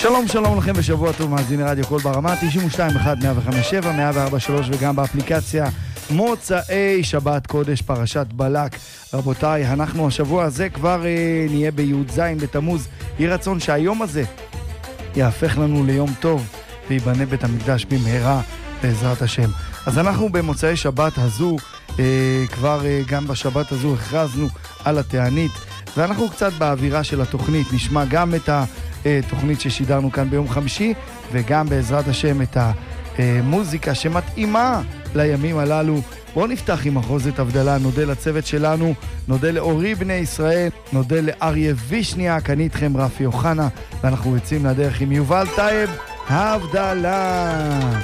שלום שלום לכם ושבוע טוב, מאזיני רדיו קול ברמה 92.1, 105.7, 104.3 וגם באפליקציה. מוצאי שבת קודש, פרשת בלק. רבותיי, אנחנו השבוע הזה כבר נהיה בי"ז בתמוז. יהי רצון שהיום הזה יהפך לנו ליום טוב ויבנה בית המקדש במהרה בעזרת השם. אז אנחנו במוצאי שבת הזו, כבר גם בשבת הזו הכרזנו על התענית, ואנחנו קצת באווירה של התוכנית. נשמע גם את התוכנית ששידרנו כאן ביום חמישי, וגם בעזרת השם את המוזיקה שמתאימה לימים הללו. בואו נפתח עם אחוזת הבדלה. נודה לצוות שלנו, נודה לאורי בני ישראל, נודה לאריה וישניאק, אני איתכם רפי אוחנה, ואנחנו יוצאים לדרך עם יובל טייב, הבדלה.